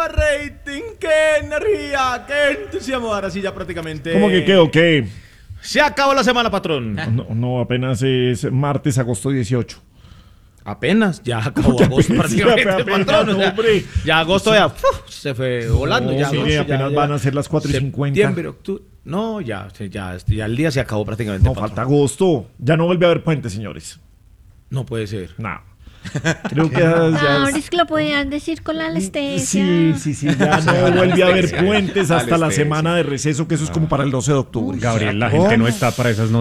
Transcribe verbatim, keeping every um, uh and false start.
rating, qué energía, qué entusiasmo. Ahora sí ya prácticamente. ¿Cómo que qué o qué? Se acabó la semana, patrón. No, no, apenas es martes, agosto dieciocho. Apenas, ya acabó agosto prácticamente, apenas, patrón. O sea, hombre. ya agosto ya uf, se fue volando. No, ya, sí, agosto, apenas ya, van ya. a ser las cuatro y cincuenta. Septiembre, octubre. No, ya, ya, ya el día se acabó prácticamente. No, patrón. falta agosto. Ya no vuelve a haber puente, señores. No puede ser. No. Creo que ya, ya- Ahora es que lo podían decir con la anestesia. Sí, sí, sí, ya no vuelve a haber puentes hasta la Anestesia. semana de receso, que eso es como para el doce de octubre. Gabriel, la gente no está para esas noticias.